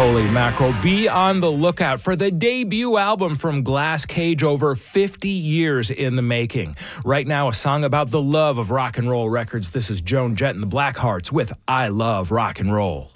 Holy mackerel, be on the lookout for the debut album from Glass Cage, over 50 years in the making. Right now, a song about the love of rock and roll records. This is Joan Jett and the Blackhearts with I Love Rock and Roll.